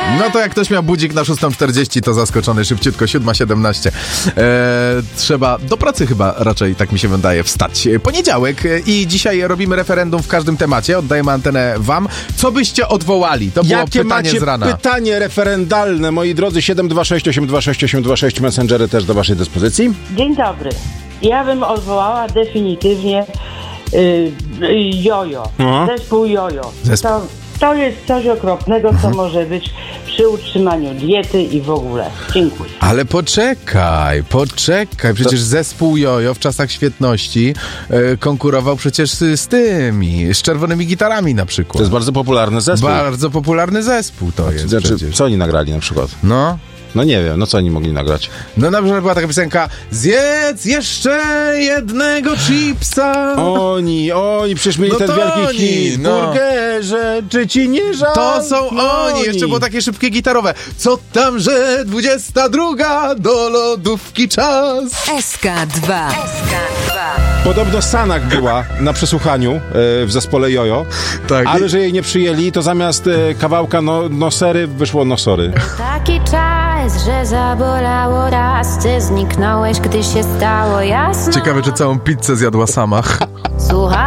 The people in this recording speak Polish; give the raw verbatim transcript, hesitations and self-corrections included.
No to jak ktoś miał budzik na szósta czterdzieści, to zaskoczony szybciutko, siódma siedemnaście. Eee, trzeba do pracy chyba raczej, tak mi się wydaje, wstać. Poniedziałek i dzisiaj robimy referendum w każdym temacie. Oddajemy antenę wam. Co byście odwołali? To było Jakie pytanie macie z rana. pytanie referendalne, moi drodzy? siedem dwa sześć osiem dwa sześć osiem dwa sześć, Messengery też do waszej dyspozycji. Dzień dobry. Ja bym odwołała definitywnie y, y, jojo. Aha. Zespół jojo. Zespół. To, to jest coś okropnego, co może być przy utrzymaniu diety i w ogóle. Dziękuję. Ale poczekaj, poczekaj. Przecież zespół jojo w czasach świetności e, konkurował przecież z, z tymi, z czerwonymi gitarami na przykład. To jest bardzo popularny zespół. Bardzo popularny zespół to jest Znaczy, przecież. co oni nagrali na przykład? No. No nie wiem, no co oni mogli nagrać? No na przykład była taka piosenka: zjedz jeszcze jednego chipsa. Oni, oni, przecież mieli No ten to wielki oni, hit. no. Burgerze, czy ci nie żal? To są No oni. Jeszcze było takie szybkie gitarowe. Co tam, że dwudziesta druga, do lodówki czas. S K dwa. Podobno Sanach była na przesłuchaniu e, w zespole Jojo, Tak. ale że jej nie przyjęli, to zamiast e, kawałka no, nosery wyszło nosory. Taki czas, że zabolało raz, ty zniknąłeś, gdy się stało jasno. Ciekawe, czy całą pizzę zjadła sama.